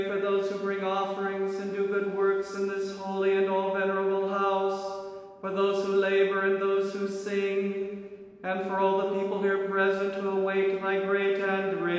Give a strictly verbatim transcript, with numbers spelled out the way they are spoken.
for those who bring offerings and do good works in this holy and all venerable house, for those who labor and those who sing, and for all the people here present who await thy great and